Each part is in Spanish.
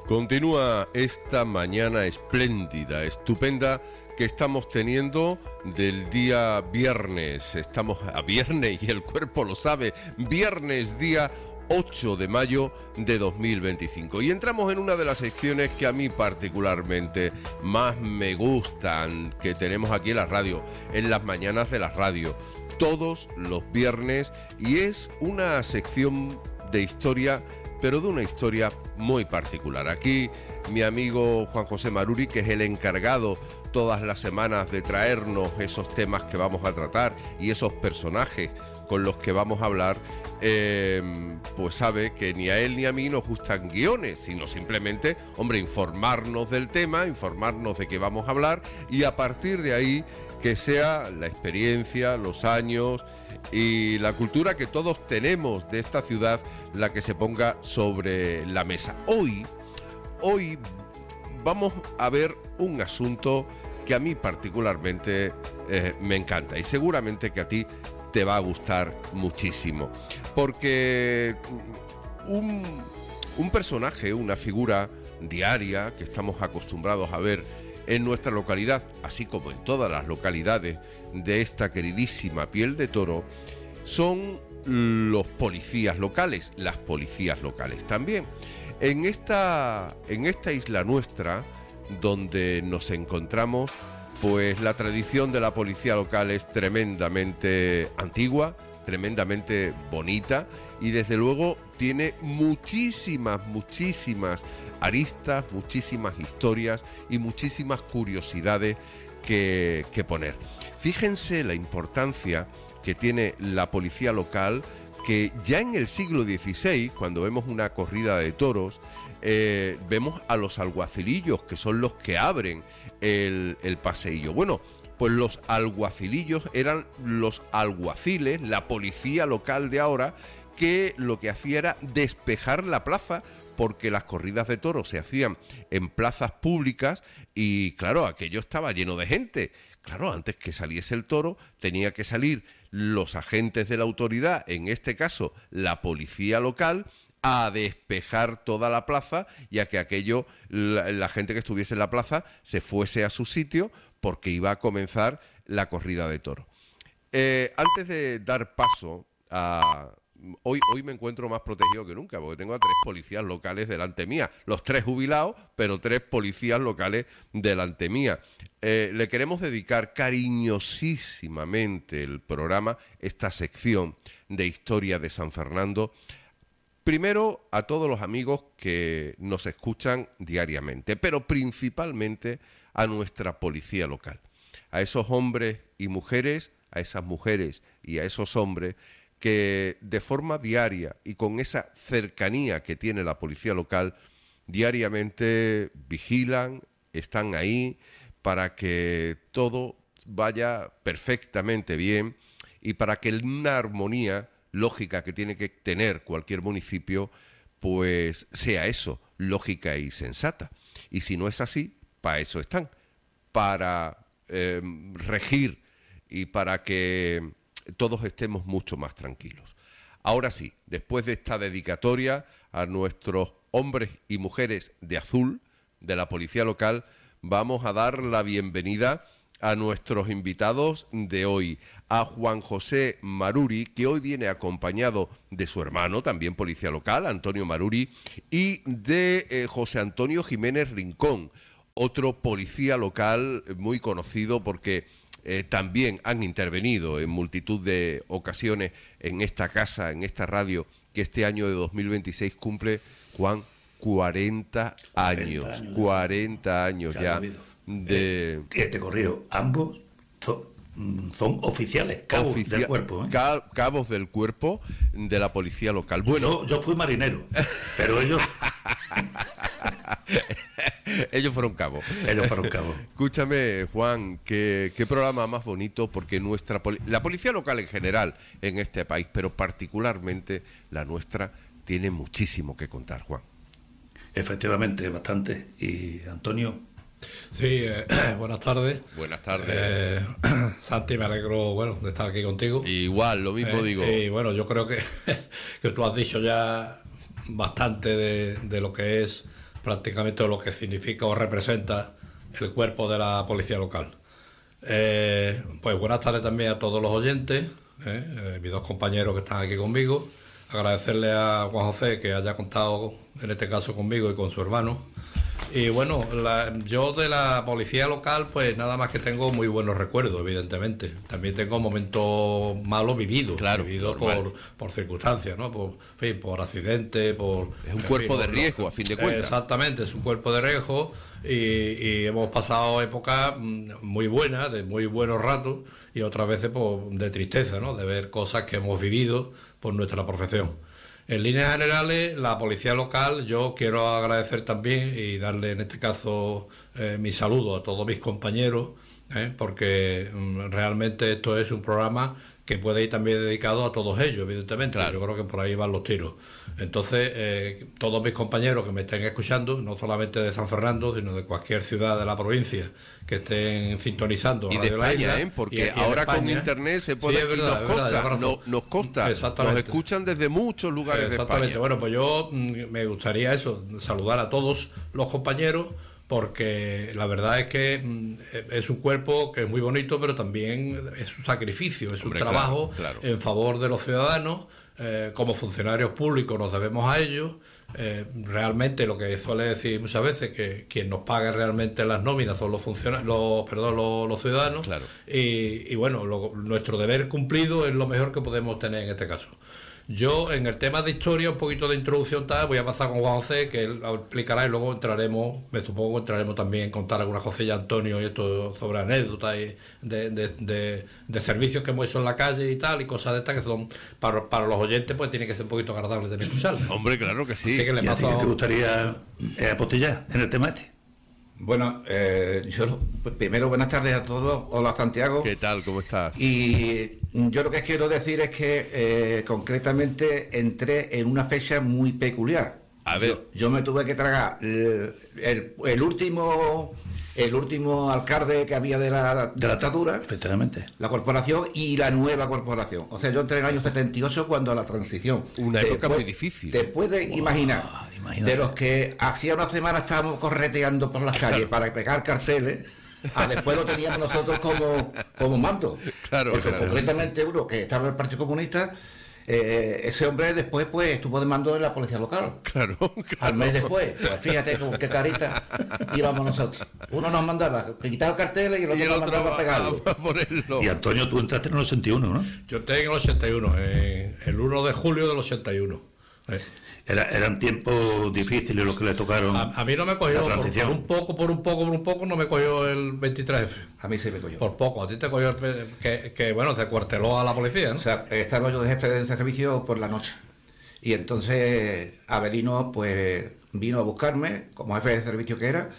Continúa esta mañana espléndida, estupenda, que estamos teniendo del día viernes. Estamos a viernes y el cuerpo lo sabe. Viernes, día 8 de mayo de 2025. Y entramos en una de las secciones que a mí particularmente más me gustan, que tenemos aquí en la radio, en las mañanas de la radio, todos los viernes, y es una sección de historia, pero de una historia muy particular. Aquí mi amigo Juan José Maruri, que es el encargado todas las semanas de traernos esos temas que vamos a tratar y esos personajes con los que vamos a hablar, pues sabe que ni a él ni a mí nos gustan guiones, sino simplemente, hombre, informarnos del tema, informarnos de qué vamos a hablar, y a partir de ahí que sea la experiencia, los años y la cultura que todos tenemos de esta ciudad la que se ponga sobre la mesa. Hoy vamos a ver un asunto que a mí particularmente me encanta, y seguramente que a ti te va a gustar muchísimo, porque un personaje, una figura diaria que estamos acostumbrados a ver en nuestra localidad, así como en todas las localidades de esta queridísima Piel de Toro, son los policías locales, las policías locales también. En esta isla nuestra, donde nos encontramos, pues la tradición de la policía local es tremendamente antigua, tremendamente bonita, y desde luego tiene muchísimas aristas, muchísimas historias y muchísimas curiosidades que poner. Fíjense la importancia que tiene la policía local, que ya en el siglo XVI, cuando vemos una corrida de toros, vemos a los alguacilillos, que son los que abren el paseillo. Bueno, pues los alguacilillos eran los alguaciles, la policía local de ahora, que lo que hacía era despejar la plaza, porque las corridas de toros se hacían en plazas públicas y claro, aquello estaba lleno de gente. Claro, antes que saliese el toro tenía que salir los agentes de la autoridad, en este caso la policía local, a despejar toda la plaza y a que aquello, la gente que estuviese en la plaza se fuese a su sitio, porque iba a comenzar la corrida de toros. Antes de dar paso a... Hoy me encuentro más protegido que nunca, porque tengo a 3 policías locales delante mía, los 3 jubilados, pero 3 policías locales delante mía. Le queremos dedicar cariñosísimamente el programa, esta sección de historia de San Fernando, primero a todos los amigos que nos escuchan diariamente, pero principalmente a nuestra policía local, a esos hombres y mujeres, a esas mujeres y a esos hombres que de forma diaria y con esa cercanía que tiene la policía local, diariamente vigilan, están ahí para que todo vaya perfectamente bien y para que una armonía lógica que tiene que tener cualquier municipio, pues sea eso, lógica y sensata. Y si no es así, para eso están, para regir y para que todos estemos mucho más tranquilos. Ahora sí, después de esta dedicatoria a nuestros hombres y mujeres de azul de la policía local, vamos a dar la bienvenida a nuestros invitados de hoy, a Juan José Maruri, que hoy viene acompañado de su hermano, también policía local, Antonio Maruri, y de José Antonio Jiménez Rincón, otro policía local muy conocido porque también han intervenido en multitud de ocasiones en esta casa, en esta radio, que este año de 2026 cumple, Juan, 40 años. 40 años ya. Que te corrijo, ambos son oficiales, cabos del cuerpo. Cabos del cuerpo de la policía local. Bueno, yo fui marinero, pero ellos... Ellos fueron cabos. Escúchame, Juan, ¿qué programa más bonito? Porque la policía local en general en este país, pero particularmente la nuestra, tiene muchísimo que contar, Juan. Efectivamente, bastante. Y Antonio... Sí, buenas tardes. Buenas tardes. Santi, me alegro de estar aquí contigo. Igual, lo mismo digo. Y bueno, yo creo que tú has dicho ya bastante de lo que es prácticamente lo que significa o representa el cuerpo de la policía local. Pues buenas tardes también a todos los oyentes, mis dos compañeros que están aquí conmigo. Agradecerle a Juan José que haya contado en este caso conmigo y con su hermano. Y bueno, yo de la policía local pues nada más que tengo muy buenos recuerdos, evidentemente. También tengo momentos malos vividos, claro, por circunstancias, ¿no? Por accidentes, Es un cuerpo de riesgo, a fin de cuentas. Exactamente, es un cuerpo de riesgo y hemos pasado épocas muy buenas, de muy buenos ratos, y otras veces pues, de tristeza, ¿no? De ver cosas que hemos vivido por nuestra profesión. En líneas generales, la policía local, yo quiero agradecer también y darle en este caso mi saludo a todos mis compañeros, porque realmente esto es un programa que puede ir también dedicado a todos ellos, evidentemente. Claro. Yo creo que por ahí van los tiros. Entonces, todos mis compañeros que me estén escuchando, no solamente de San Fernando, sino de cualquier ciudad de la provincia que estén sintonizando y Radio de España, La Isla, porque ahora España, con internet se puede, sí, nos consta, nos escuchan desde muchos lugares de España. Bueno, pues yo me gustaría saludar a todos los compañeros, porque la verdad es que es un cuerpo que es muy bonito, pero también es un sacrificio, es un trabajo en favor de los ciudadanos. Como funcionarios públicos nos debemos a ellos. Realmente lo que suele decir muchas veces que quien nos paga realmente las nóminas son los ciudadanos. Claro. Y bueno, nuestro deber cumplido es lo mejor que podemos tener en este caso. Yo, en el tema de historia, un poquito de introducción voy a pasar con Juan José, que él explicará, y luego entraremos también en contar algunas cosillas, Antonio, y esto sobre anécdotas y de servicios que hemos hecho en la calle y tal, y cosas de estas que son, para los oyentes, pues tiene que ser un poquito agradable de escucharlas. Hombre, claro que sí. ¿Y a ti qué te gustaría apostillar en el tema este? Bueno, primero buenas tardes a todos. Hola, Santiago. ¿Qué tal? ¿Cómo estás? Y yo lo que quiero decir es que concretamente entré en una fecha muy peculiar. A ver. Yo me tuve que tragar el último alcalde que había de la dictadura, efectivamente, la corporación, y la nueva corporación. O sea, yo entré en el año 78 cuando la transición. Una época muy difícil. Te puedes imaginar, de los que hacía una semana estábamos correteando por las calles para pegar carteles, a después lo teníamos nosotros como mando. Claro, concretamente uno que estaba en el Partido Comunista. Ese hombre después pues estuvo de mando de la policía local. Claro. Al mes después, pues fíjate con qué carita íbamos nosotros. Uno nos mandaba quitar carteles y el otro nos mandaba a pegarlo. A ponerlo. Y Antonio, tú entraste en el 81, ¿no? Yo entré en el 81, el 1 de julio del 81. Eran tiempos difíciles los que le tocaron. A mí no me cogió, por un poco no me cogió el 23F. A mí sí me cogió. Por poco, a ti te cogió que bueno, se cuarteló a la policía, ¿no? O sea, estaba yo de jefe de servicio por la noche. Y entonces Avelino pues vino a buscarme, como jefe de servicio que era,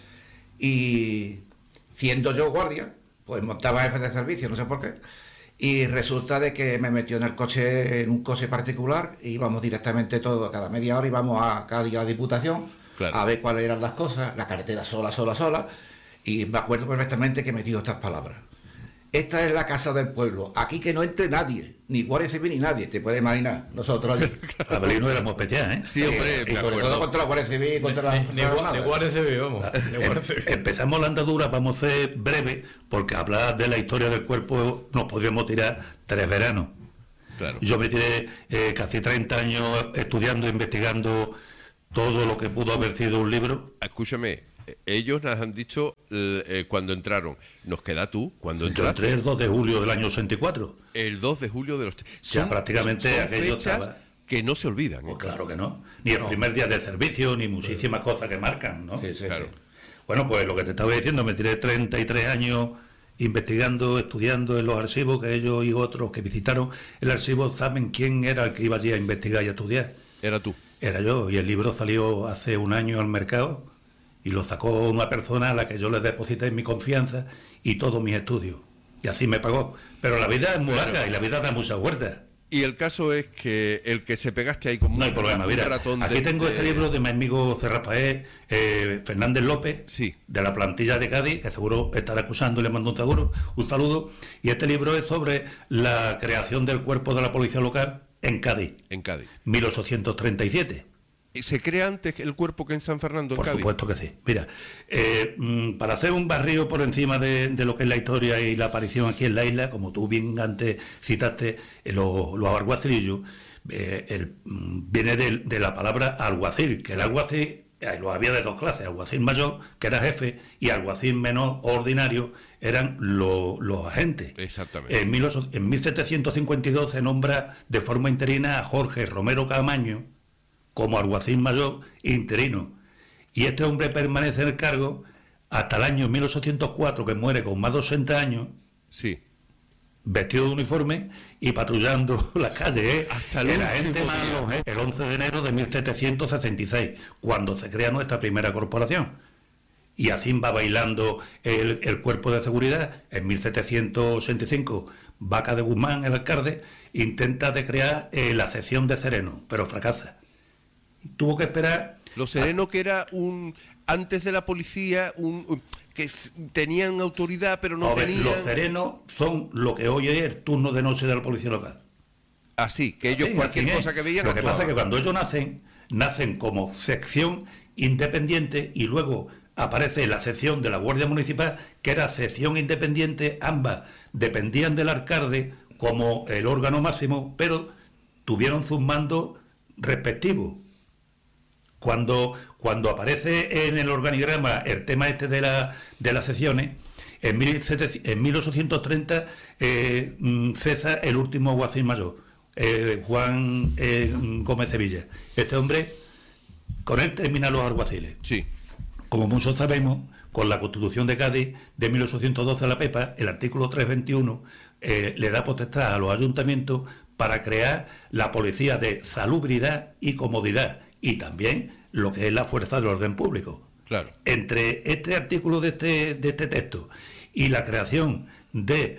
y siendo yo guardia, pues montaba jefe de servicio, no sé por qué. Y resulta de que me metió en un coche particular, y íbamos directamente todos, cada media hora íbamos a cada día a la Diputación, claro, a ver cuáles eran las cosas, la carretera sola, y me acuerdo perfectamente que me dijo estas palabras: esta es la casa del pueblo, aquí que no entre nadie, ni Guardia Civil ni nadie, te puedes imaginar, nosotros allí. Avelino éramos especiales, ¿eh? Sí, hombre, y sobre todo contra la Guardia Civil, contra la Guardia Civil, vamos. Empezamos la andadura, vamos a ser breve, porque hablar de la historia del cuerpo nos podríamos tirar 3 veranos. Claro. Yo me tiré casi 30 años estudiando, investigando todo lo que pudo haber sido un libro. Escúchame, ellos nos han dicho cuando entraron. ¿Nos queda tú? Cuando Yo entré el 2 de julio del año 64. El 2 de julio de los... Ya prácticamente son aquello fechas estaba... que no se olvidan. Pues claro que no. Ni el primer día de servicio, ni muchísimas cosas que marcan, ¿no? Sí, claro. Sí. Bueno, pues lo que te estaba diciendo, me tiré 33 años investigando, estudiando en los archivos, que ellos y otros que visitaron el archivo saben quién era el que iba allí a investigar y a estudiar. Era tú. Era yo, y el libro salió hace un año al mercado, y lo sacó una persona a la que yo le deposité mi confianza y todos mis estudios. Y así me pagó. Pero la vida es muy larga y la vida da muchas vueltas. Y el caso es que el que se pegaste ahí como no hay problema, mira, ratón aquí tengo este libro de mi amigo C. Rafael Fernández López, sí, de la plantilla de Cádiz, que seguro estará escuchando y le mando un saludo. Y este libro es sobre la creación del cuerpo de la policía local en Cádiz. En Cádiz. 1837. ¿Se crea antes el cuerpo que en San Fernando, en Por Cádiz? supuesto que sí. Mira, para hacer un barrido por encima de lo que es la historia y la aparición aquí en la isla, como tú bien antes citaste, los alguacilillos, viene de la palabra alguacil, que el alguacil lo había de dos clases: alguacil mayor, que era jefe, y alguacil menor, ordinario, eran los agentes. Exactamente. En 1752 se nombra de forma interina a Jorge Romero Camaño como alguacil mayor interino, y este hombre permanece en el cargo hasta el año 1804, que muere con más de 80 años, Sí. vestido de uniforme y patrullando las calles, Hasta el agente último malo, día. el 11 de enero de 1766, cuando se crea nuestra primera corporación. Y así va bailando el cuerpo de seguridad. En 1785, Vaca de Guzmán, el alcalde, intenta de crear la sección de Sereno, pero fracasa. Tuvo que esperar. Lo sereno que era antes de la policía, tenían autoridad, pero no tenían... Los serenos son lo que hoy es el turno de noche de la policía local. Así, que ellos Sí, cualquier así es. cosa que veían... Lo que pasa es que actuaban. cuando ellos nacen como sección independiente, y luego aparece la sección de la Guardia Municipal, que era sección independiente. Ambas dependían del alcalde como el órgano máximo, pero tuvieron sus mandos respectivos. Cuando aparece en el organigrama el tema este de las secciones, en 1830 cesa el último alguacil mayor, Juan Gómez Sevilla. Este hombre, con él terminan los alguaciles. Sí. Como muchos sabemos, con la Constitución de Cádiz de 1812 a la Pepa, el artículo 321 le da potestad a los ayuntamientos para crear la policía de salubridad y comodidad, y también lo que es la fuerza del orden público. Claro. Entre este artículo de este texto y la creación de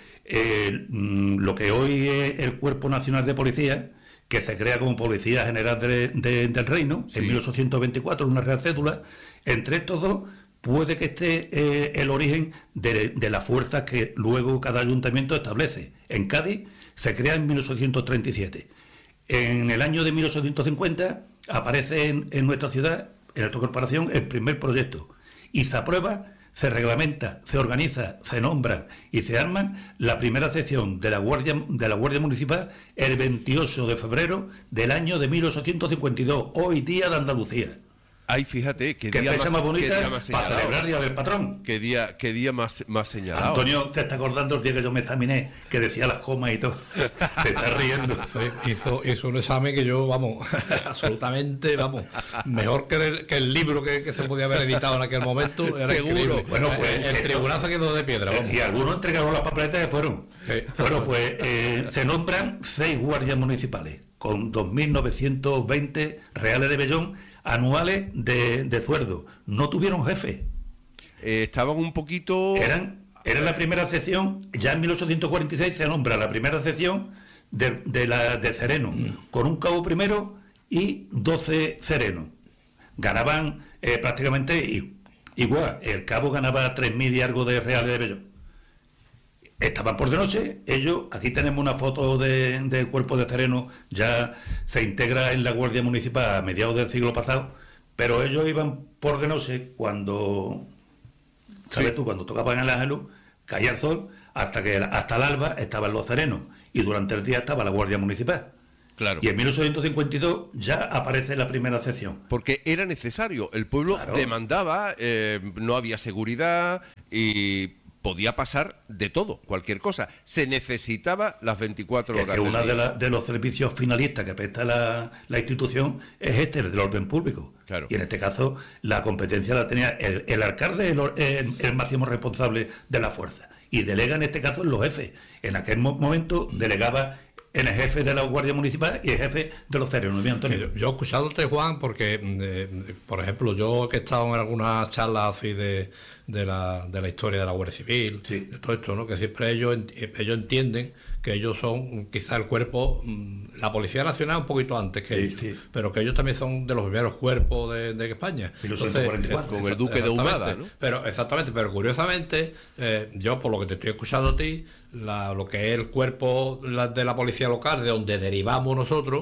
lo que hoy es el Cuerpo Nacional de Policía, que se crea como Policía General del Reino, Sí. en 1824, una real cédula, entre estos dos puede que esté el origen de las fuerzas que luego cada ayuntamiento establece. En Cádiz se crea en 1837. En el año de 1850 aparece en nuestra ciudad, en nuestra corporación, el primer proyecto, y se aprueba, se reglamenta, se organiza, se nombran y se arman la primera sección de la Guardia Municipal el 28 de febrero del año de 1852, hoy día de Andalucía. Ay, fíjate, Qué fecha más bonita para señalado. celebrar Día del Patrón. Qué día más señalado. Antonio, ¿te está acordando el día que yo me examiné, que decía las comas y todo? Te estás riendo. Sí, hizo un examen que yo, vamos, absolutamente, vamos, mejor que el libro que se podía haber editado en aquel momento. Era Seguro. increíble. Bueno, pues, el tribunal se quedó de piedra, vamos. Y algunos entregaron las papeletas y fueron. Sí. Bueno, pues se nombran 6 guardias municipales, con 2.920 reales de vellón anuales de sueldo. No tuvieron jefe. Estaban un poquito... Era la primera sección. Ya en 1846 se nombra la primera sección de sereno, con un cabo primero y 12 serenos. Ganaban prácticamente igual. El cabo ganaba 3.000 y algo de reales de vellón. Estaban por de noche. Ellos, aquí tenemos una foto del cuerpo de sereno, ya se integra en la Guardia Municipal a mediados del siglo pasado, pero ellos iban por de noche cuando, ¿sabes Sí. tú? Cuando tocaban el ángelus, caía el sol, hasta el alba estaban los serenos, y durante el día estaba la Guardia Municipal. Claro. Y en 1852 ya aparece la primera sección. Porque era necesario. El pueblo Claro. demandaba, no había seguridad y podía pasar de todo, cualquier cosa. Se necesitaba las 24 Es horas. que del uno día. de los servicios finalistas que presta la institución es el del orden público. Claro. Y en este caso la competencia la tenía el alcalde, el máximo responsable de la fuerza. Y delega en este caso en los jefes. En aquel momento delegaba en el jefe de la Guardia Municipal y el jefe de los serenos. ¿No, Antonio? Yo escuchándote, Juan, porque, por ejemplo, yo que he estado en algunas charlas así de la historia de la Guardia Civil, Sí. de todo esto, ¿no? Que siempre ellos entienden que ellos son quizá el cuerpo, la Policía Nacional un poquito antes que Sí, ellos, sí. pero que ellos también son de los primeros cuerpos de España. 1844, con el Duque de Humada, ¿no? Pero curiosamente, yo por lo que te estoy escuchando a ti, lo que es el cuerpo de la policía local, de donde derivamos nosotros,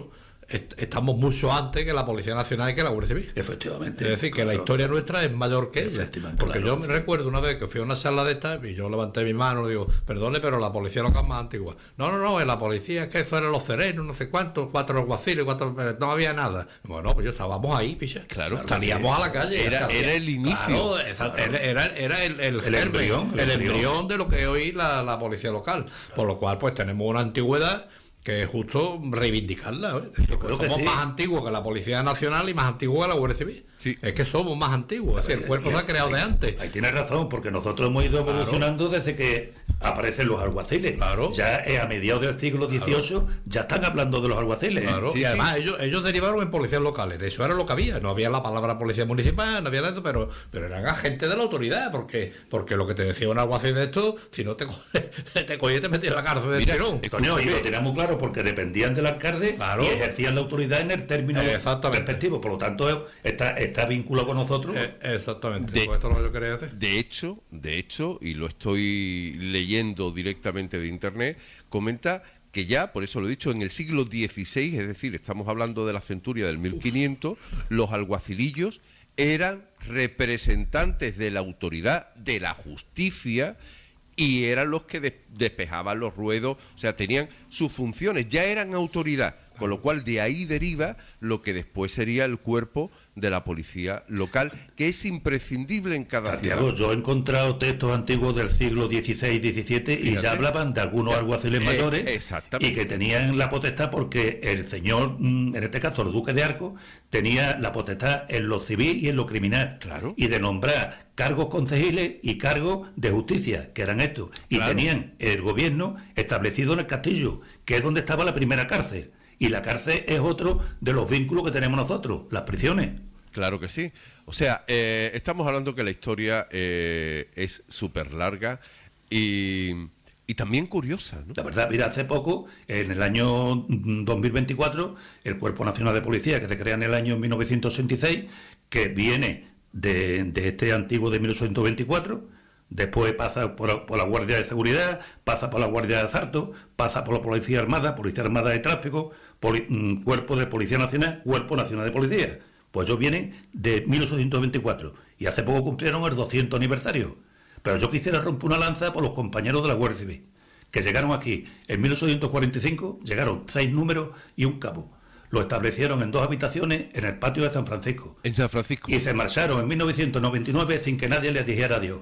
estamos mucho antes que la Policía Nacional y que la Guardia Civil. Efectivamente. Es decir, que la historia nuestra es mayor que ella. Porque yo me recuerdo una vez que fui a una sala de estas y yo levanté mi mano y digo, perdone, pero la policía local es más antigua. No, en la policía es que eso eran los serenos, no sé cuántos, 4 alguaciles, 4... No había nada. Bueno, pues yo estábamos ahí, picha. Claro. Salíamos a la calle. Era el inicio. Claro, era el embrión de lo que es hoy la policía local. Por lo cual, pues tenemos una antigüedad que es justo reivindicarla. Somos más antiguos que la Policía Nacional y más antiguos que la Guardia Civil. Sí. Es que somos más antiguos, es decir, el cuerpo se ha creado de antes. Ahí tienes razón, porque nosotros hemos ido evolucionando desde que aparecen los alguaciles. Claro. Ya a mediados del siglo XVIII ya están hablando de los alguaciles. Claro. Sí, y además ellos derivaron en policías locales, de eso era lo que había. No había la palabra policía municipal, no había nada, pero eran agentes de la autoridad, porque lo que te decía un alguacil de esto, si no te cogía y te metías en la cárcel de tirón. Coño, y lo teníamos claro porque dependían del alcalde y ejercían la autoridad en el término respectivo. Por lo tanto, está vinculado con nosotros. Exactamente. Pues esto es lo que yo quería decir. De hecho, y lo estoy leyendo directamente de internet, comenta que ya, por eso lo he dicho, en el siglo XVI, es decir, estamos hablando de la centuria del 1500, los alguacilillos eran representantes de la autoridad, de la justicia, y eran los que despejaban los ruedos, o sea, tenían sus funciones, ya eran autoridad, con lo cual de ahí deriva lo que después sería el cuerpo de la policía local, que es imprescindible en cada Santiago, ciudad. yo he encontrado textos antiguos del siglo XVI-XVII y ya hablaban de algunos alguaciles mayores y que tenían la potestad porque el señor, en este caso el duque de Arco, tenía la potestad en lo civil y en lo criminal. Claro. Y de nombrar cargos concejiles y cargos de justicia, que eran estos. Y tenían el gobierno establecido en el castillo, que es donde estaba la primera cárcel. Y la cárcel es otro de los vínculos que tenemos nosotros, las prisiones. Claro que sí. O sea, estamos hablando que la historia es súper larga y también curiosa, ¿no? La verdad, mira, hace poco, en el año 2024, el Cuerpo Nacional de Policía, que se crea en el año 1966, que viene de este antiguo de 1824, después pasa por la Guardia de Seguridad, pasa por la Guardia de Asalto, pasa por la Policía Armada de Tráfico, Cuerpo de Policía Nacional, Cuerpo Nacional de Policía. Pues ellos vienen de 1824 y hace poco cumplieron el 200 aniversario. Pero yo quisiera romper una lanza por los compañeros de la Guardia Civil, que llegaron aquí en 1845, llegaron 6 números y un cabo. Lo establecieron en 2 habitaciones en el patio de San Francisco. En San Francisco. Y se marcharon en 1999 sin que nadie les dijera adiós.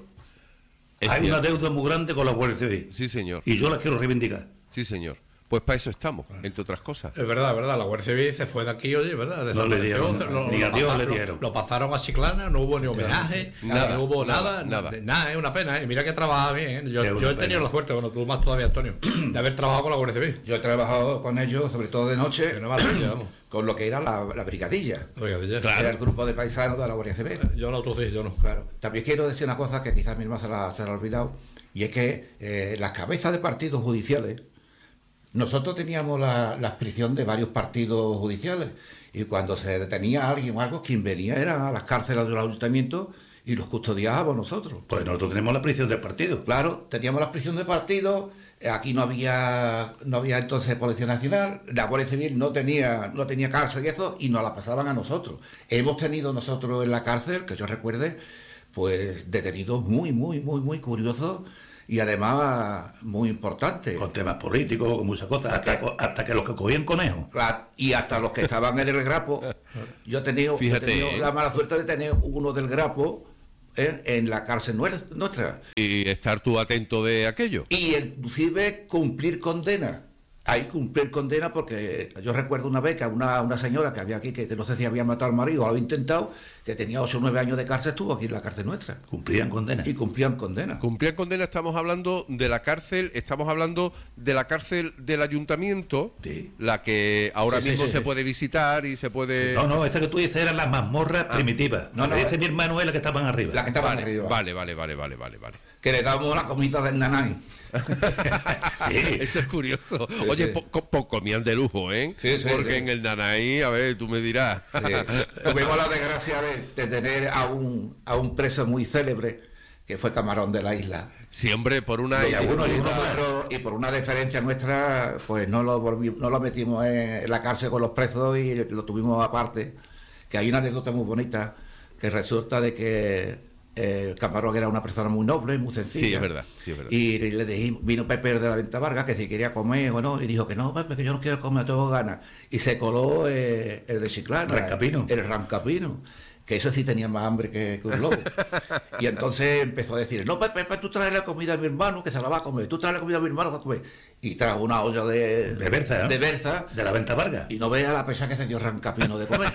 Hay una deuda muy grande con la Guardia Civil. Sí, señor. Y yo la quiero reivindicar. Sí, señor. Pues para eso estamos, entre otras cosas. Es verdad, la Guardia Civil se fue de aquí, oye, ¿verdad? No le dieron, ni adiós le dieron. Lo pasaron a Chiclana, no hubo ni homenaje, no hubo nada, es una pena, ¿eh? Mira que trabajaba bien, ¿eh? Yo he tenido la suerte, bueno, tú más todavía, Antonio, de haber trabajado con la Guardia Civil. Yo he trabajado con ellos, sobre todo de noche, con lo que era la brigadilla. Claro. Era el grupo de paisanos de la Guardia Civil. Yo no, tú sí, yo no. Claro. También quiero decir una cosa que quizás mi hermano se la ha olvidado, y es que las cabezas de partidos judiciales, nosotros teníamos la adscripción de varios partidos judiciales, y cuando se detenía a alguien o algo, quien venía era a las cárceles de los ayuntamientos y los custodiábamos nosotros. Pues nosotros tenemos la prisión del partido. Claro, teníamos la prisión de partido, aquí no había entonces Policía Nacional, la Guardia Civil no tenía cárcel y eso, y nos la pasaban a nosotros. Hemos tenido nosotros en la cárcel, que yo recuerde, pues detenidos muy, muy, muy, muy curiosos, y además muy importante. Con temas políticos, con muchas cosas, hasta que los que cogían conejos. Y hasta los que estaban en el Grapo. Yo he tenido la mala suerte de tener uno del Grapo en la cárcel nuestra. Y estar tú atento de aquello. Y inclusive cumplir condena. Hay cumplir condena porque yo recuerdo una vez que una señora que había aquí, que no sé si había matado al marido o lo había intentado, que tenía 8 o 9 años de cárcel, estuvo aquí en la cárcel nuestra. Cumplían condena. Y cumplían condena. Cumplían condena, estamos hablando de la cárcel, del ayuntamiento, sí, la que ahora mismo se puede visitar y se puede... No, esa que tú dices eran las mazmorras primitivas. No, dice mi hermano es la que estaban arriba. La que estaban arriba. Vale. Que le damos la comida del nanay. Eso es curioso. Oye, comían de lujo, ¿eh? Sí, porque en el Nanaí, a ver, tú me dirás. Tuvimos la desgracia de tener a un preso muy célebre, que fue camarón de la isla. Sí, hombre, por una... Y algunos- Y por una y por una deferencia nuestra, pues no lo metimos en la cárcel con los presos y lo tuvimos aparte. Que hay una anécdota muy bonita que resulta de que el camarón era una persona muy noble, muy sencilla. Sí, es verdad, sí, es verdad. Y le dijimos, vino Pepe de la Venta Vargas que si quería comer o no, y dijo que no, Pepe, que yo no quiero comer, tengo ganas. Y se coló el de Chiclana, Rancapino. el Rancapino, que ese sí tenía más hambre que un lobo. Y entonces empezó a decir, no, Pepe, tú traes la comida a mi hermano, que se la va a comer, tú traes la comida a mi hermano, que va a comer. Y trajo una olla de berza, ¿no? de berza, De la Venta Vargas. y no vea la pesa que se dio Rancapino de comer.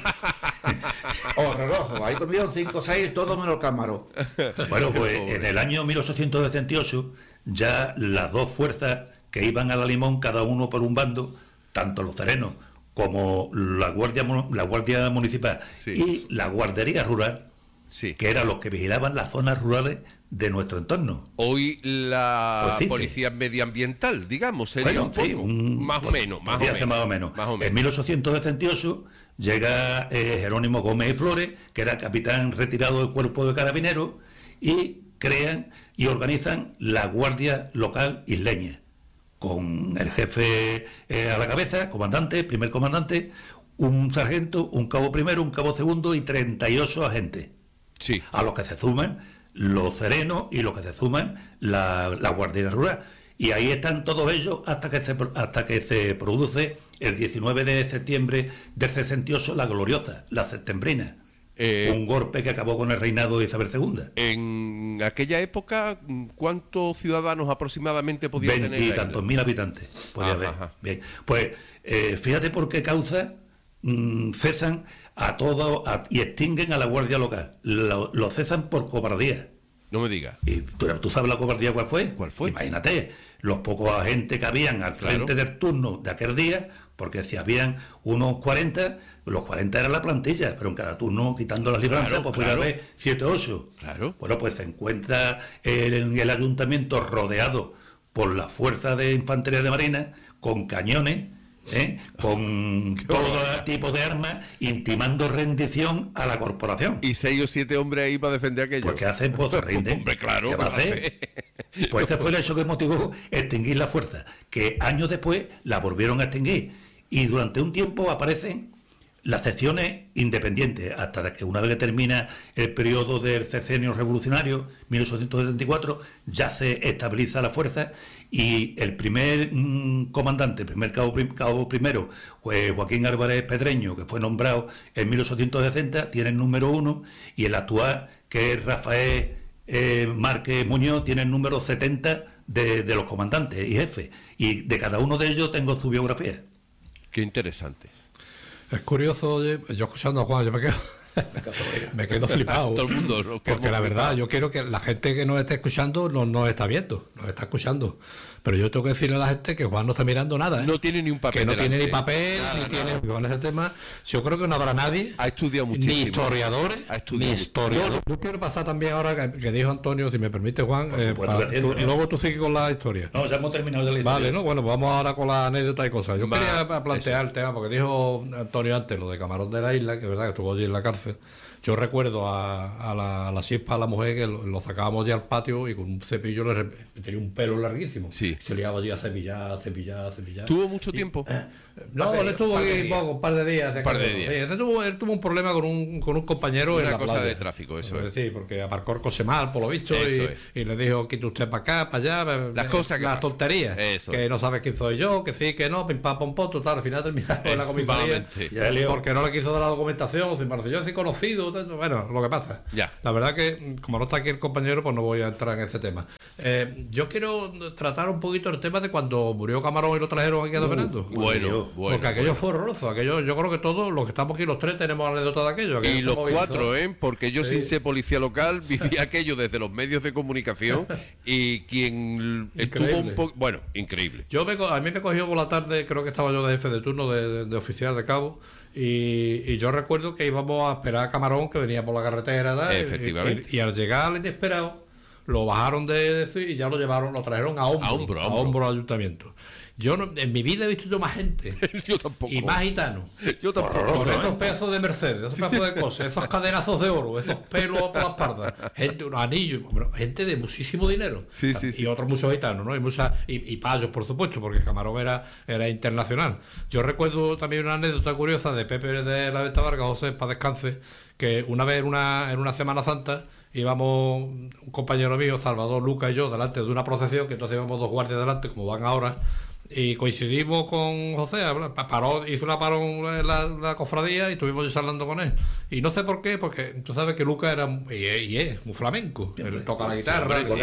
Horroroso, ahí comieron 5 o 6, todo menos el camarón. Bueno, pues en el año 1868 ya las dos fuerzas que iban a la Limón, cada uno por un bando, tanto los serenos como la Guardia Municipal Sí. y la Guardería Rural, Sí. que eran los que vigilaban las zonas rurales de nuestro entorno. Hoy la Pues sí, policía medioambiental, digamos, sería Bueno, un poco, sí, más o menos, más o podría menos. ser más o menos. Más o En menos. 1868 llega Jerónimo Gómez y Flores, que era capitán retirado del cuerpo de carabineros, y crean y organizan la Guardia Local Isleña, con el jefe a la cabeza, primer comandante, un sargento, un cabo primero, un cabo segundo y 38 agentes, Sí. a los que se suman los serenos y los que se suman la Guardia Rural. Y ahí están todos ellos hasta que se produce el 19 de septiembre del 68 la gloriosa, la septembrina. Un golpe que acabó con el reinado de Isabel II. En aquella época, ¿cuántos ciudadanos aproximadamente podían tener? 20 y la isla? tantos mil habitantes podía Ajá, haber. ajá. Bien. Pues fíjate por qué causa cesan a todos y extinguen a la Guardia Local. Lo cesan por cobardía. No me digas. Y ¿tú sabes la cobardía cuál fue? ¿Cuál fue? Imagínate, los pocos agentes que habían al frente del turno de aquel día, porque si habían unos 40, los 40 era la plantilla, pero en cada turno, quitando las libranzas, Claro, pues puede claro. haber 7 o 8. Claro. Bueno, pues se encuentra el ayuntamiento rodeado por la fuerza de infantería de marina, con cañones, con todo tipo de armas, intimando rendición a la corporación. Y 6 o 7 hombres ahí para defender aquello. Pues ¿qué hacen? Pues se rinden. Hombre, claro. ¿Qué va a ¿qué va a hacer? Pues este fue el hecho que motivó extinguir la fuerza, que años después la volvieron a extinguir. Y durante un tiempo aparecen las secciones independientes, hasta que una vez que termina el periodo del sexenio revolucionario, 1874, ya se estabiliza la fuerza y el primer comandante, el primer cabo primero, pues Joaquín Álvarez Pedreño, que fue nombrado en 1860, tiene el número 1, y el actual, que es Rafael Márquez Muñoz, tiene el número 70 de los comandantes y jefes, y de cada uno de ellos tengo su biografía. Qué interesante. Es curioso, oye, yo escuchando a Juan, yo me quedo flipado. Todo el mundo lo que porque hemos la verdad, flipado. yo quiero que la gente que nos esté escuchando no nos está viendo, nos está escuchando. Pero yo tengo que decirle a la gente que Juan no está mirando nada, ¿eh? No tiene ni un papel que no delante. tiene ni papel, Nada, ni nada. tiene con ese tema. Yo creo que no habrá nadie. Ha estudiado Ni muchísimo. historiadores, Ha estudiado ni historiadores. Yo quiero pasar también ahora que dijo Antonio, si me permite, Juan, supuesto que sí, Antonio. luego tú sigues con la historia. No, ya hemos terminado de la historia. Vale, no, bueno, vamos ahora con la anécdota y cosas. Yo Va, quería plantear el tema, porque dijo Antonio antes lo de Camarón de la Isla, que es verdad que estuvo allí en la cárcel. Yo recuerdo a la chispa, a la mujer, que lo sacábamos ya al patio y con un cepillo tenía un pelo larguísimo. Sí. Se liaba allí a cepillar. ¿Tuvo mucho tiempo? No, él estuvo aquí poco, un par de días. Un par de días. Sí, él tuvo un problema con un compañero en Una la cosa playa. de tráfico, eso es. Sí, porque aparcó el coche mal, por lo visto, Eso es. y le dijo, quite usted para acá, para allá. Las cosas que las pasan. tonterías. Eso que es. no sabes quién soy yo, que sí, que no, pim pam pom pom, total, al final terminaron en la comisaría. Efectivamente. Ya lió. Porque no le quiso dar la documentación, sin parecer yo soy conocido, bueno, lo que pasa. Ya. La verdad que, como no está aquí el compañero, pues no voy a entrar en ese tema. Yo quiero tratar un poquito el tema de cuando murió Camarón y lo trajeron aquí a Don Fernando. Bueno. Porque aquello fue horroroso. Aquello, yo creo que todos los que estamos aquí, los tres, tenemos anécdota de aquello. Y Aquello los se movilizó. 4, porque yo Sí. sin ser policía local viví aquello desde los medios de comunicación y quien estuvo Increíble. un poco... Bueno, increíble. A mí me cogió por la tarde, creo que estaba yo de jefe de turno, de oficial de cabo, y yo recuerdo que íbamos a esperar a Camarón, que venía por la carretera, ¿verdad? Efectivamente. Y al llegar al inesperado, lo bajaron y ya lo trajeron a hombro A hombro. al ayuntamiento. Yo en mi vida he visto yo más gente. Yo tampoco. Y más gitanos. Yo tampoco. Con esos pedazos de Mercedes, esos pedazos de cosas, esos cadenazos de oro, esos pelos por la espalda, gente, unos anillos, bueno, gente de muchísimo dinero. Sí. Y otros muchos gitanos, ¿no? Y payos, por supuesto, porque Camarón era internacional. Yo recuerdo también una anécdota curiosa de Pepe de la Venta Vargas, José, para descanse, que una vez en una Semana Santa íbamos un compañero mío, Salvador, Lucas y yo, delante de una procesión, que entonces íbamos 2 guardias delante, como van ahora, y coincidimos con José, hizo una parón la cofradía y estuvimos charlando con él. Y no sé por qué, porque tú sabes que Lucas era y es muy flamenco. Él toca la guitarra, igual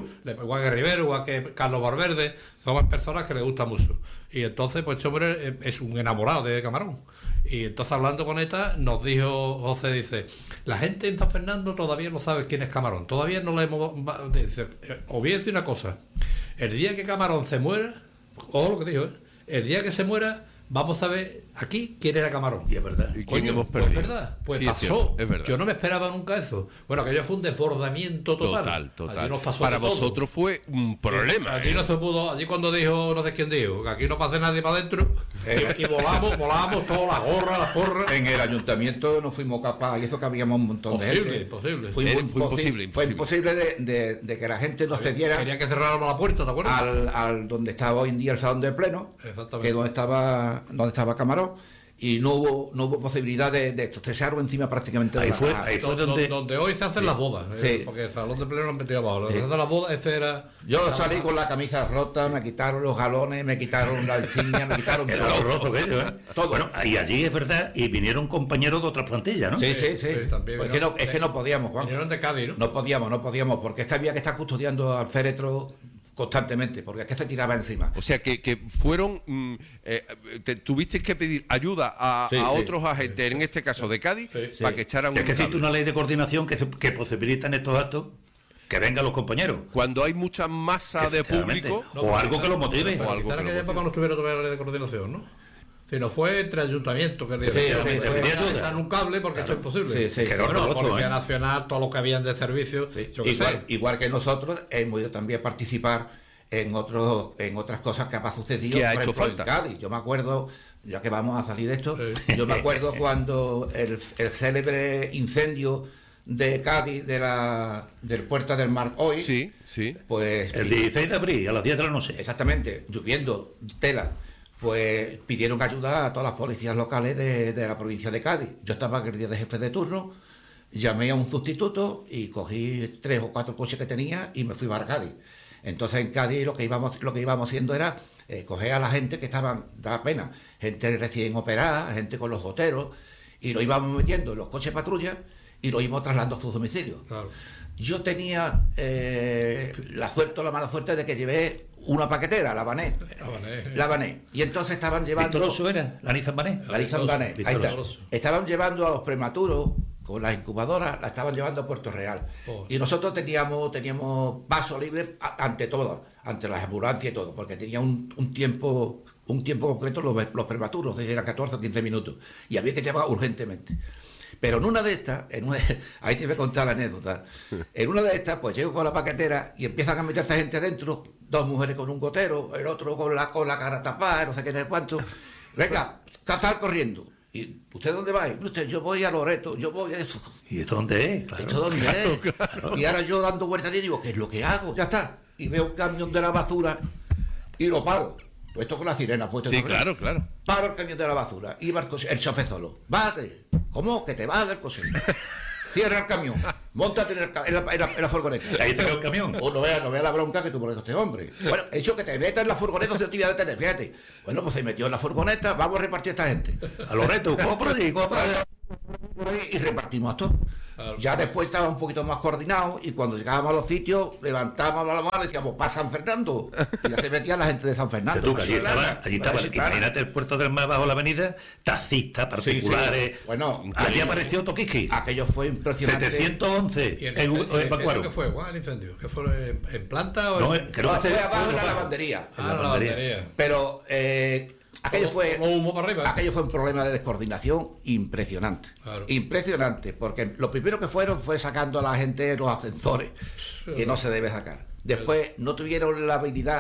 que Rivero, igual que Carlos Valverde, son personas que le gustan mucho. Y entonces, pues este hombre es un enamorado de Camarón. Y entonces hablando con esta, nos dijo José, dice, la gente en San Fernando todavía no sabe quién es Camarón, todavía no le hemos... Dice, os voy a decir una cosa, el día que Camarón se muera, ojo lo que dijo, el día que se muera, vamos a ver aquí quién era Camarón. Y es verdad. ¿Y quién hemos perdido? Pues es verdad, pues Sí, pasó. cierto, es verdad. Yo no me esperaba nunca eso. Bueno, aquello fue un desbordamiento total. Allí nos pasó Para de todo. vosotros fue un problema. Allí no se pudo, allí cuando dijo, no sé quién dijo, que aquí no pase nadie para adentro, y volábamos todas las gorras, las porras. En el ayuntamiento no fuimos capaces, y eso que habíamos un montón de gente. Imposible. Fue imposible de que la gente no cediera Quería que cerráramos la puerta, ¿te acuerdas? al donde estaba hoy en día el salón del pleno, Exactamente. que donde estaba Camarón, y no hubo posibilidad de esto. Se echaron encima prácticamente de Ahí la fue, caja. ahí fue donde hoy se hacen las bodas, Sí. porque el salón de pleno lo han metido abajo. Lo Sí. que se hacen las bodas, ese era... Yo salí con la camisa rota, me quitaron los galones, me quitaron la insignia, me quitaron Era todo. horroroso aquello, ¿eh? Todo. Bueno, y allí es verdad, y vinieron compañeros de otras plantillas, ¿no? Sí. también Pues vinieron- es que no podíamos, Juan. Vinieron de Cádiz, ¿no? No podíamos, porque es que había que estar custodiando al féretro constantemente, porque es que se tiraba encima. O sea, que fueron... tuviste que pedir ayuda a Sí. otros agentes, en este caso de Cádiz, Sí. para que echaran Es un que existe cable. una ley de coordinación que posibilita en estos actos que vengan los compañeros. Cuando hay mucha masa de Efectivamente. público... O algo que lo motive. O algo Quizá en que lo aquella motive. época no estuviera todavía la ley de coordinación, ¿no? Si no fue entre ayuntamientos que Sí, echan un cable porque esto es imposible. Sí, Que era Bueno, horroroso, Policía ¿eh? Nacional, todo lo que habían de servicio, yo qué sé. Igual que nosotros hemos ido también a participar en otras cosas que ha sucedido, Que ha por hecho ejemplo, falta. en Cádiz. Yo me acuerdo, ya que vamos a salir de esto, Sí. yo me acuerdo cuando el célebre incendio de Cádiz del Puerta del Mar hoy, Sí, sí. pues El 16 de abril, a las 10 de la noche. exactamente, lloviendo tela, pues pidieron ayuda a todas las policías locales de la provincia de Cádiz. Yo estaba aquel día de jefe de turno, llamé a un sustituto y cogí 3 o 4 coches que tenía y me fui para Cádiz. Entonces en Cádiz lo que íbamos haciendo era coger a la gente que estaban, daba pena, gente recién operada, gente con los goteros, y lo íbamos metiendo en los coches patrulla y lo íbamos trasladando a sus domicilios. Claro. Yo tenía la suerte o la mala suerte de que llevé una paquetera, la Bané. La Bané. Y entonces estaban llevando... ¿Vitroso era? ¿La Nissan Bané? La Nissan Bané, ahí está. Vitroso. Estaban llevando a los prematuros con las incubadoras, la estaban llevando a Puerto Real. Oh. Y nosotros teníamos paso libre ante todo, ante las ambulancias y todo, porque tenía un tiempo concreto los prematuros, eran 14 o 15 minutos, y había que llevar urgentemente. Pero en una de estas, ahí te voy a contar la anécdota, en una de estas, pues llego con la paquetera y empiezan a meterse gente dentro, 2 mujeres con un gotero, el otro con la cara tapada, no sé qué, no sé cuánto. Venga, cazar corriendo. ¿Y usted dónde va? Usted, yo voy a Loreto, yo voy a eso. ¿Y esto dónde es? Claro. ¿Esto dónde es? Y ahora yo dando vueltas y digo, ¿qué es lo que hago? Ya está. Y veo un camión de la basura y lo paro. Esto con la sirena puesta. Sí, claro. Paro el camión de la basura. Iba el chofer solo. Bájate. ¿Cómo? Que te vas del coche. Cierra el camión. Móntate en la furgoneta. Ahí te veo el camión. O no vea la bronca que tuvo este hombre. Bueno, he hecho que te metas en la furgoneta, no se te iba a detener, fíjate. Bueno, pues se metió en la furgoneta, vamos a repartir a esta gente. A Loreto, ¿cómo por allí? ¿Cómo por allá? Y repartimos todo. Claro. Ya después estaba un poquito más coordinado y cuando llegábamos a los sitios levantábamos la mano y decíamos, para San Fernando. Y ya se metía la gente de San Fernando. Que tú, que allí Para estaba, Chiclana. imagínate el Puerto del Mar bajo la avenida, taxistas, particulares. Sí. Bueno, allí apareció Toquiski. Aquello fue impresionante. 711 ¿Y el en incendio Bacuaro. qué fue, Juan, el incendio? ¿Qué fue en planta o No, en...? creo No, que fue abajo en la abajo. lavandería. Ah, la lavandería. Pero aquello fue... Lo humo para arriba. Aquello fue un problema de descoordinación impresionante. Claro. Impresionante, porque lo primero que fue sacando a la gente de los ascensores, que no se debe sacar. Después no tuvieron la habilidad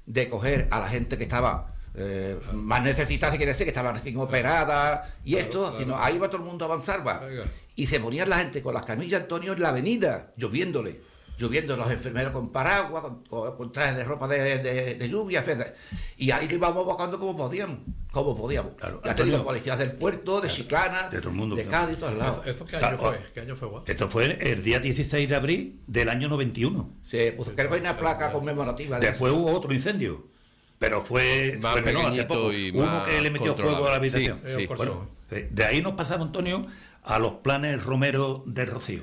de coger a la gente que estaba más necesitada, quiere decir que estaba recién operada y esto, sino ahí va todo el mundo a avanzar, va. Y se ponían la gente con las camillas, Antonio, en la avenida, lloviendo, los enfermeros con paraguas, con trajes de ropa de lluvia, etc. Y ahí lo íbamos buscando como podíamos. Claro, ya teníamos policías del puerto, de Chiclana, de todo el mundo, de Cádiz, de todos lados. ¿Eso qué año fue? ¿Qué año fue, Esto fue el día 16 de abril del año 91. Sí, pues creo que hay una placa conmemorativa de Después hubo otro incendio, pero fue más menor, hace pequeñito poco. y Uno más que le metió fuego a la habitación. Sí, sí. Bueno, de ahí nos pasamos, Antonio, a los planes Romero de Rocío.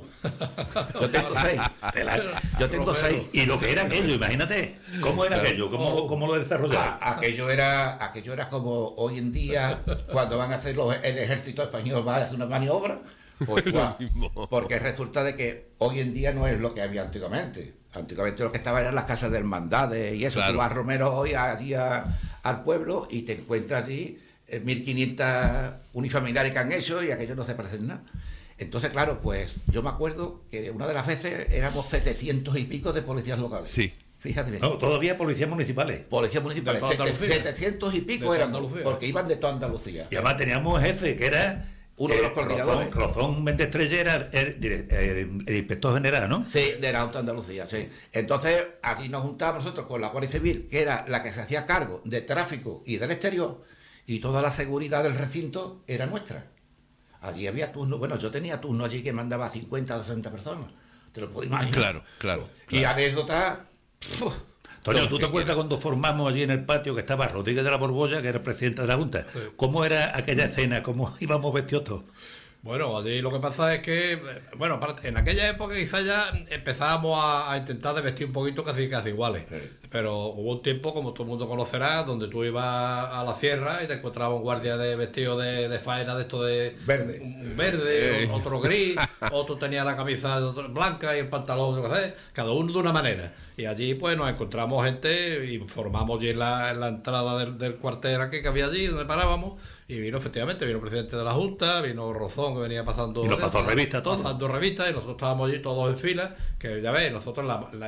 Yo tengo 6. Yo tengo 6. Y lo que era aquello, imagínate, ¿cómo era aquello? ¿Cómo lo desarrollaron? Aquello era como hoy en día, cuando van a hacer el ejército español, va a hacer una maniobra, pues, porque resulta de que hoy en día no es lo que había antiguamente. Antiguamente lo que estaba eran las casas de hermandades y eso. Claro. Tú vas, Romero, hoy allí al pueblo y te encuentras allí 1500 unifamiliares que han hecho y aquello no se parece en nada. Entonces, claro, pues yo me acuerdo que una de las veces éramos 700 y pico de policías locales. Sí. Fíjate bien. No, todavía policías municipales. Policías municipales. De toda Andalucía. 700 y pico De éramos, Andalucía. porque iban de toda Andalucía. Y además teníamos un jefe que era Uno de los coordinadores. Rozón Méndez Estrella era el inspector general, ¿no? Sí, de la Junta de Andalucía, sí. Entonces, aquí nos juntábamos nosotros con la Guardia Civil, que era la que se hacía cargo de tráfico y del exterior, y toda la seguridad del recinto era nuestra. Allí había turno, bueno, yo tenía turno allí que mandaba 50 o 60 personas. Te lo puedo imaginar. Claro. Y anécdotas. Toño, ¿tú te acuerdas cuando formamos allí en el patio que estaba Rodríguez de la Borbolla, que era el presidente de la Junta? ¿Cómo era aquella escena? ¿Cómo íbamos vestidos todos? Bueno, allí lo que pasa es que, bueno, en aquella época quizás ya empezábamos a intentar de vestir un poquito casi iguales. Sí. Pero hubo un tiempo, como todo el mundo conocerá, donde tú ibas a la sierra y te encontrabas un guardia de vestido de faena de esto de... Verde. Un verde, otro gris, otro tenía la camisa blanca y el pantalón, yo qué sé, cada uno de una manera. Y allí pues nos encontramos gente y formamos allí en la entrada del cuartel aquí que había allí, donde parábamos. Y vino efectivamente, vino el presidente de la Junta, vino Rozón que venía pasando... Y nos pasó revista todo. Pasando revistas y nosotros estábamos allí todos en fila, que ya ves, nosotros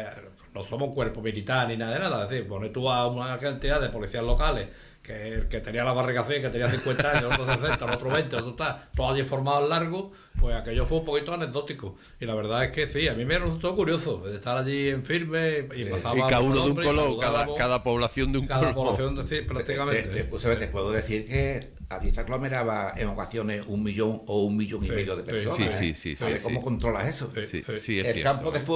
no somos un cuerpo militar ni nada de nada. Es decir, pones tú a una cantidad de policías locales, que el que tenía la barricación, que tenía 50 años, otro 60, el otro 20, otro está, todos allí formados largos, pues aquello fue un poquito anecdótico. Y la verdad es que sí, a mí me resultó curioso de estar allí en firme y pasaba... Y cada uno de un nombre, color, cada población de un color. Cada población, sí, prácticamente. Te puedo decir que allí se aglomeraba en ocasiones 1 millón o 1,5 millones de personas. Sí. ¿Sabes cómo controlas eso? Sí, es el cierto. campo de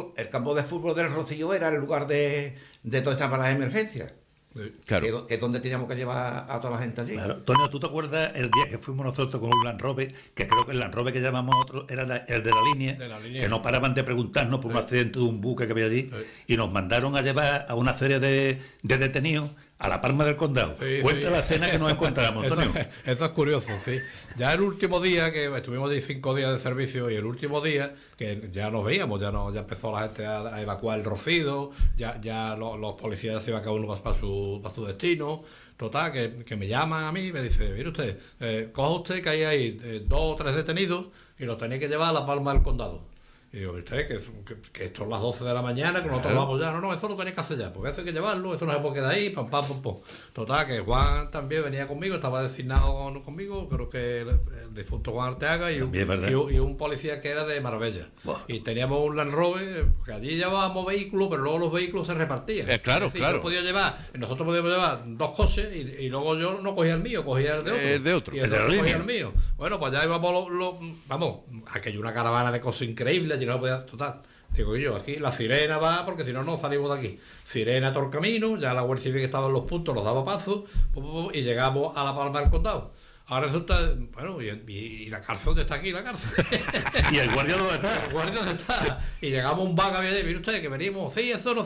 fútbol del Rocío era el lugar de todas estas malas emergencias. Claro. Que es donde teníamos que llevar a toda la gente allí. Claro. Toño, ¿tú te acuerdas el día que fuimos nosotros con un Land Rover, que creo que el Land Rover que llamamos otro era el de la línea, que no paraban de preguntarnos por un accidente de un buque que había allí, y nos mandaron a llevar a una serie de detenidos a la Palma del Condado? Cuenta la escena que nos encontramos, Antonio. Eso es curioso, sí. Ya el último día, que estuvimos allí 5 días de servicio, y el último día, que ya nos veíamos, ya empezó la gente a evacuar el Rocío, ya los policías se iban cada uno para su destino. Total, que me llaman a mí y me dice, mire usted, coja usted que hay ahí 2 o 3 detenidos y los tenéis que llevar a la Palma del Condado. Y digo, usted, que esto es las 12 de la mañana, que nosotros vamos ya. No, eso lo tenéis que hacer ya, porque eso hay que llevarlo, esto no se puede quedar ahí, pam. Total, que Juan también venía conmigo, estaba designado conmigo, creo que el difunto Juan Arteaga y un policía que era de Marbella. Wow. Y teníamos un Land Rover, porque allí llevábamos vehículos, pero luego los vehículos se repartían. Claro. Nosotros podíamos llevar 2 coches y luego yo no cogía el mío, cogía el de otro. El de otro. Y el otro cogía el mío. Bueno, pues ya íbamos vamos, aquello una caravana de cosas increíbles, y no podía, total. Digo yo, aquí la sirena va, porque si no salimos de aquí. Sirena todo el camino, ya la Guardia Civil que estaba en los puntos nos daba paso, y llegamos a la Palma del Condado. Ahora resulta, bueno, y la cárcel, ¿dónde está aquí la cárcel? ¿Y el guardia dónde está? El guardia dónde está. Y llegamos a un bar que había allí, mire usted, que venimos, sí, eso no